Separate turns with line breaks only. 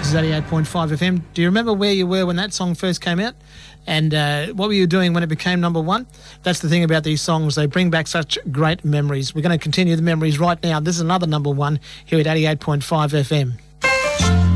This is 88.5 FM. Do you remember where you were when that song first came out? And what were you doing when it became number one? That's the thing about these songs. They bring back such great memories. We're going to continue the memories right now. This is another number one here at 88.5 FM.